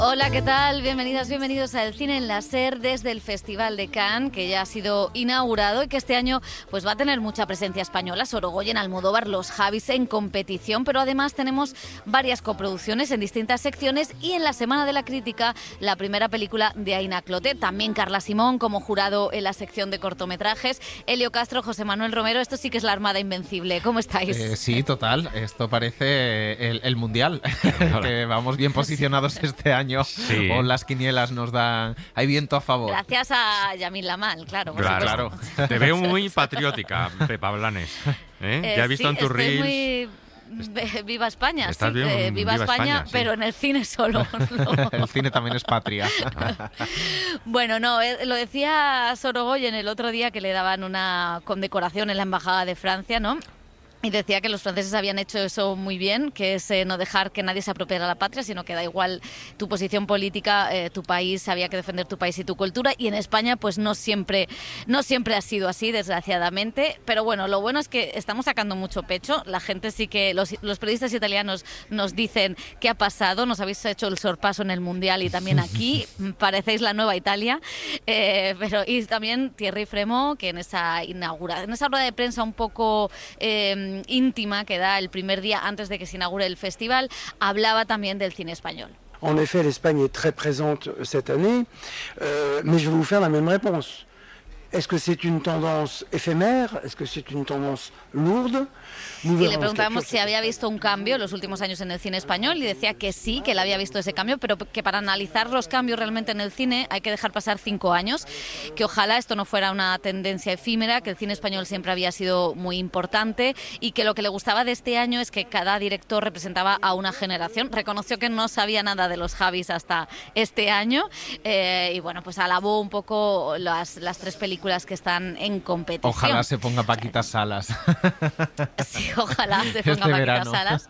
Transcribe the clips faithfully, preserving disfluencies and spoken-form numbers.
Hola, ¿qué tal? Bienvenidas, bienvenidos al Cine en la SER desde el Festival de Cannes, que ya ha sido inaugurado y que este año pues va a tener mucha presencia española. Sorogoyen, Almodóvar, los Javis en competición, pero además tenemos varias coproducciones en distintas secciones y en la Semana de la Crítica la primera película de Aina Clotet, también Carla Simón como jurado en la sección de cortometrajes, Elio Castro, José Manuel Romero. Esto sí que es la Armada Invencible. ¿Cómo estáis? Eh, sí, total. Esto parece el, el Mundial, que vamos bien posicionados este año. Sí. O las quinielas nos dan... Hay viento a favor. Gracias a Yamil Lamal, claro. Claro, claro. Te veo muy patriótica, Pepa Blanes. ¿Eh? Eh, ya he visto sí, en tus reels... Muy... Viva España, sí, bien, eh, viva, viva España, España sí. Pero en el cine solo. No. El cine también es patria. Bueno, no, eh, lo decía Sorogoyen el otro día que le daban una condecoración en la Embajada de Francia, ¿no? Y decía que los franceses habían hecho eso muy bien, que es eh, no dejar que nadie se apropiara la patria, sino que da igual tu posición política, eh, tu país, había que defender tu país y tu cultura. Y en España pues no siempre, no siempre ha sido así, desgraciadamente. Pero bueno, lo bueno es que estamos sacando mucho pecho. La gente sí que, los, los periodistas italianos nos dicen qué ha pasado, nos habéis hecho el sorpaso en el Mundial y también aquí, parecéis la nueva Italia. Eh, pero y también Thierry Fremont, que en esa inauguración, en esa rueda de prensa un poco... Eh, íntima que da el primer día antes de que se inaugure el festival, hablaba también del cine español. En effet, l'Espagne est très présente cette année, euh, mais je vais vous faire la même réponse. Est-ce que c'est une tendance éphémère? Est-ce que c'est une tendance lourde? Y le preguntábamos si había visto un cambio en los últimos años en el cine español y decía que sí, que él había visto ese cambio, pero que para analizar los cambios realmente en el cine hay que dejar pasar cinco años, que ojalá esto no fuera una tendencia efímera, que el cine español siempre había sido muy importante y que lo que le gustaba de este año es que cada director representaba a una generación. Reconoció que no sabía nada de los Javis hasta este año eh, y bueno, pues alabó un poco las, las tres películas que están en competición. Ojalá se ponga Paquita Salas. Sí, ojalá se ponga este Paquita verano. Salas.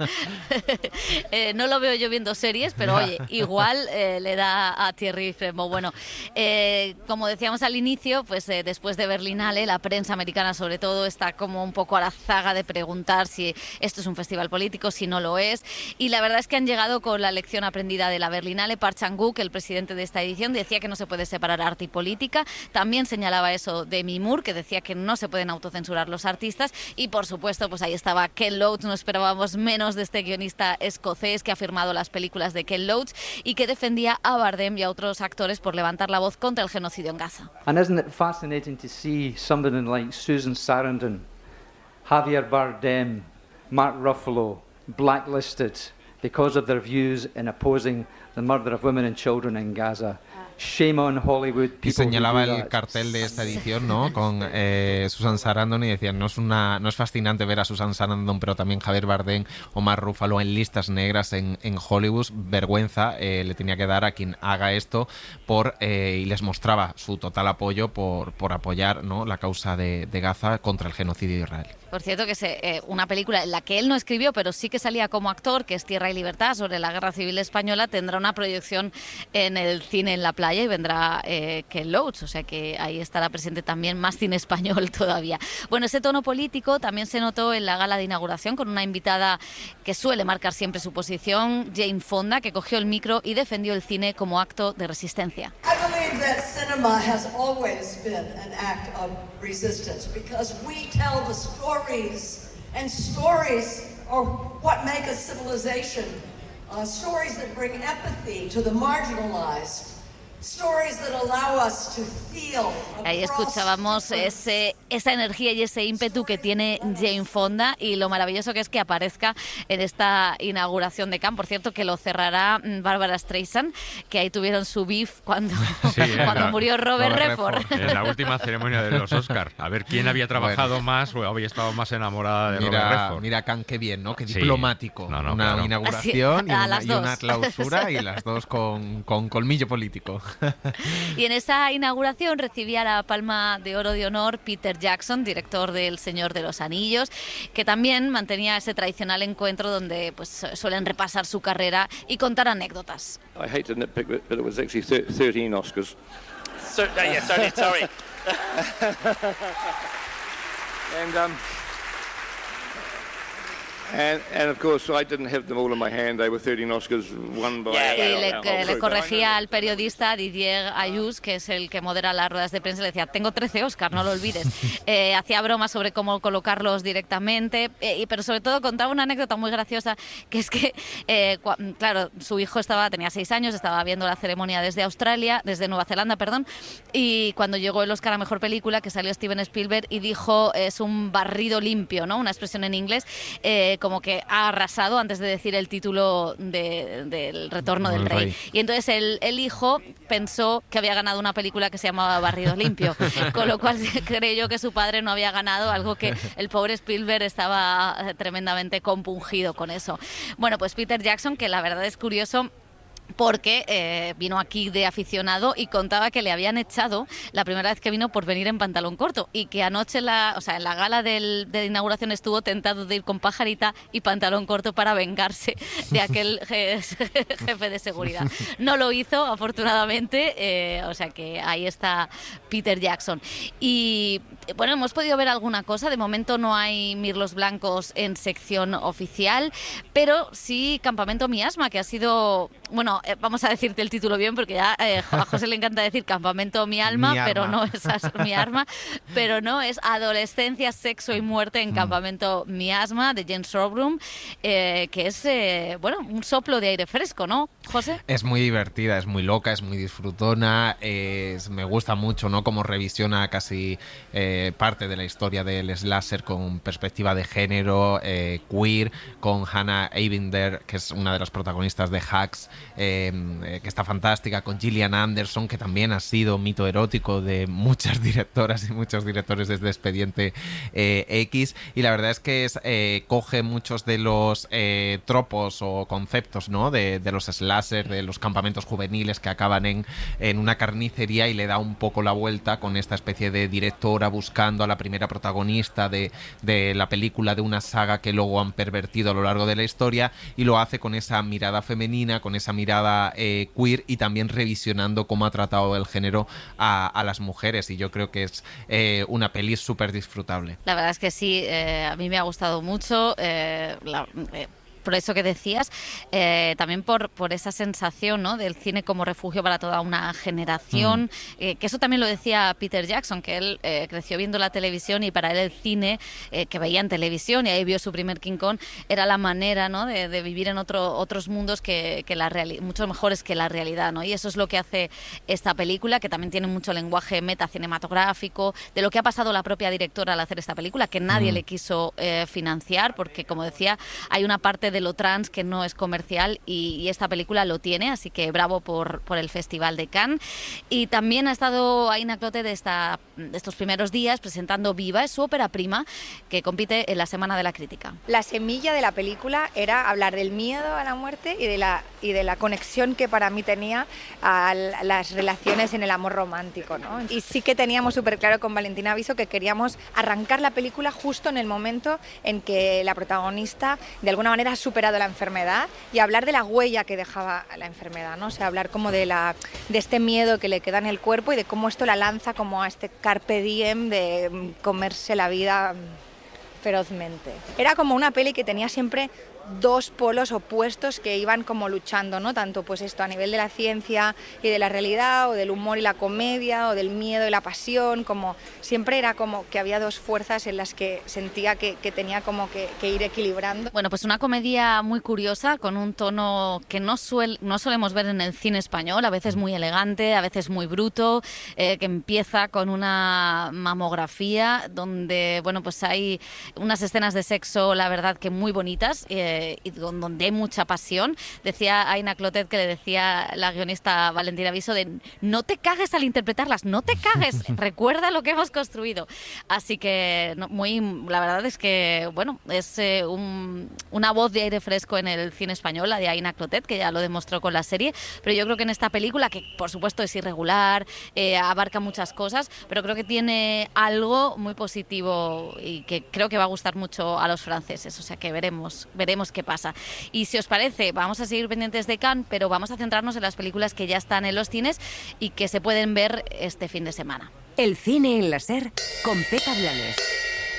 eh, no lo veo yo viendo series, pero oye, igual eh, le da a Thierry Fremont. Bueno, eh, como decíamos al inicio, pues eh, después de Berlinale, la prensa americana sobre todo está como un poco a la zaga de preguntar si esto es un festival político, si no lo es. Y la verdad es que han llegado con la lección aprendida de la Berlinale. Park Chan-wook, el presidente de esta edición, decía que no se puede separar arte y política. También señalaba eso Demi Moore, que decía que no se pueden autocensurar los artistas. Y por supuesto, pues ahí estaba Ken Loach. No esperábamos menos de este guionista escocés que ha firmado las películas de Ken Loach y que defendía a Bardem y a otros actores por levantar la voz contra el genocidio en Gaza. And isn't it fascinating to see somebody like Susan Sarandon, Javier Bardem, Mark Ruffalo blacklisted because of their views in opposing the murder of women and children in Gaza? Shame on Hollywood. Y señalaba el cartel de esta edición, ¿no? Con eh, Susan Sarandon y decían, no es una no es fascinante ver a Susan Sarandon, pero también Javier Bardem o Mark Ruffalo en listas negras en, en Hollywood. Vergüenza eh, le tenía que dar a quien haga esto por eh, y les mostraba su total apoyo por, por apoyar, ¿no?, la causa de, de Gaza contra el genocidio de Israel. Por cierto, que es eh, una película en la que él no escribió, pero sí que salía como actor, que es Tierra y Libertad, sobre la Guerra Civil Española, tendrá una proyección en el cine en la playa y vendrá eh, Ken Loach, o sea que ahí estará presente también más cine español todavía. Bueno, ese tono político también se notó en la gala de inauguración con una invitada que suele marcar siempre su posición, Jane Fonda, que cogió el micro y defendió el cine como acto de resistencia. I believe that cinema has always been an act of resistance because we tell the stories, and stories are what make a civilization. Uh, stories that bring empathy to the marginalized. Stories that allow us to feel. Ahí escuchábamos ese, esa energía y ese ímpetu que tiene Jane Fonda y lo maravilloso que es que aparezca en esta inauguración de Cannes. Por cierto, que lo cerrará Barbara Streisand, que ahí tuvieron su beef cuando, sí, cuando la, murió Robert, Robert Redford. Redford. En la última ceremonia de los Oscar. A ver quién había trabajado bueno. más o había estado más enamorada de mira, Robert Redford. Mira, Cannes, qué bien, ¿no? Qué sí. diplomático. No, no, una claro. inauguración Así, y, una, y una clausura sí. y las dos con, con colmillo político. Y en esa inauguración recibía la Palma de Oro de Honor Peter Jackson, director de El Señor de los Anillos, que también mantenía ese tradicional encuentro donde pues suelen repasar su carrera y contar anécdotas. I hate to nitpick, but it was actually thirteen Oscars. So, uh, yeah, sorry, sorry. And um, And, and of course, I didn't have them all in my hand. They were thirteen Oscars, one by Yeah, Y yeah, le, yeah. que le corregía al periodista Didier Ayus, que es el que modera las ruedas de prensa, le decía, tengo trece Oscars, no lo olvides. Eh, hacía bromas sobre cómo colocarlos directamente, eh, pero sobre todo contaba una anécdota muy graciosa, que es que, eh, cua- claro, su hijo estaba tenía seis años, estaba viendo la ceremonia desde Australia, desde Nueva Zelanda, perdón, y cuando llegó el Oscar a Mejor Película, que salió Steven Spielberg y dijo, es un barrido limpio, ¿no? Una expresión en inglés, eh, como que ha arrasado antes de decir el título de- del Retorno del El Rey. Rey. Y entonces el, el hijo pensó que había ganado una película que se llamaba Barrido Limpio, con lo cual creyó que su padre no había ganado, algo que el pobre Spielberg estaba eh, tremendamente compungido con eso. Bueno, pues Peter Jackson, que la verdad es curioso, porque eh, vino aquí de aficionado y contaba que le habían echado la primera vez que vino por venir en pantalón corto y que anoche la, o sea, en la gala del, de inauguración estuvo tentado de ir con pajarita y pantalón corto para vengarse de aquel je- jefe de seguridad. No lo hizo, afortunadamente, eh, o sea que ahí está Peter Jackson. Y bueno, hemos podido ver alguna cosa, de momento no hay mirlos blancos en sección oficial, pero sí Campamento Miasma, que ha sido, bueno, eh, vamos a decirte el título bien porque ya eh, a José le encanta decir Campamento Mi Alma, Mi Arma. pero no es as- Mi Arma, pero no, es Adolescencia, Sexo y Muerte en Campamento Miasma de James Robrum, eh, que es, eh, bueno, un soplo de aire fresco, ¿no, José? Es muy divertida, es muy loca, es muy disfrutona, es- me gusta mucho, ¿no? Cómo revisiona casi eh, parte de la historia del slasher con perspectiva de género, eh, queer, con Hannah Abinder, que es una de las protagonistas de Hacks, eh, eh, que está fantástica, con Gillian Anderson, que también ha sido mito erótico de muchas directoras y muchos directores desde Expediente eh, X, y la verdad es que es, eh, coge muchos de los eh, tropos o conceptos, ¿no? de, de los slasher, de los campamentos juveniles que acaban en, en una carnicería, y le da un poco la vuelta con esta especie de directora buscando a la primera protagonista de, de la película, de una saga que luego han pervertido a lo largo de la historia, y lo hace con esa mirada femenina, con esa mirada eh, queer, y también revisionando cómo ha tratado el género a, a las mujeres, y yo creo que es eh, una peli súper disfrutable. La verdad es que sí, eh, a mí me ha gustado mucho. Eh, la- eh, por eso que decías, eh, también por, por esa sensación, ¿no? Del cine como refugio para toda una generación, mm. eh, que eso también lo decía Peter Jackson, que él eh, creció viendo la televisión, y para él el cine eh, que veía en televisión, y ahí vio su primer King Kong, era la manera, ¿no? de, de vivir en otro, otros mundos que, que la reali- mucho mejores que la realidad, ¿no? Y eso es lo que hace esta película, que también tiene mucho lenguaje metacinematográfico, de lo que ha pasado la propia directora al hacer esta película, que nadie mm. le quiso eh, financiar, porque, como decía, hay una parte de lo trans que no es comercial, y, y esta película lo tiene, así que bravo por, por el Festival de Cannes. Y también ha estado Aina Clotet de, esta, de estos primeros días presentando Viva, es su ópera prima, que compite en la Semana de la Crítica. La semilla de la película era hablar del miedo a la muerte y de la, y de la conexión que para mí tenía a las relaciones en el amor romántico, ¿no? Y sí que teníamos súper claro con Valentina Viso que queríamos arrancar la película justo en el momento en que la protagonista de alguna manera superado la enfermedad, y hablar de la huella que dejaba la enfermedad, ¿no? O sea, hablar como de la de este miedo que le queda en el cuerpo, y de cómo esto la lanza como a este carpe diem de comerse la vida ferozmente. Era como una peli que tenía siempre dos polos opuestos que iban como luchando, ¿no? Tanto pues esto a nivel de la ciencia y de la realidad, o del humor y la comedia, o del miedo y la pasión, como siempre era como que había dos fuerzas en las que sentía que, que tenía como que, que ir equilibrando. Bueno, pues una comedia muy curiosa, con un tono que no, suel, no solemos ver en el cine español, a veces muy elegante, a veces muy bruto, eh, que empieza con una mamografía donde, bueno, pues hay unas escenas de sexo, la verdad que muy bonitas, eh, y donde hay mucha pasión. Decía Aina Clotet, que le decía la guionista Valentina Viso, de no te cagues al interpretarlas, no te cagues, recuerda lo que hemos construido. Así que no, muy, la verdad es que, bueno, es eh, un, una voz de aire fresco en el cine español, la de Aina Clotet, que ya lo demostró con la serie, pero yo creo que en esta película, que por supuesto es irregular, eh, abarca muchas cosas, pero creo que tiene algo muy positivo y que creo que va a gustar mucho a los franceses, o sea que veremos, veremos qué pasa. Y si os parece, vamos a seguir pendientes de Cannes, pero vamos a centrarnos en las películas que ya están en los cines y que se pueden ver este fin de semana. El cine en la SER con Pepa Blanes.